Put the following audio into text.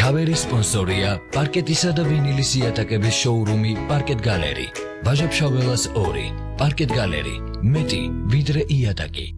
მთავარი სპონსორია პარკეტისა და ვინილის იატაკების შოურუმი პარკეტ გალერი. ბაჟაფშაველას 2. პარკეტ გალერი. მეტი ვიდრე იატაკი.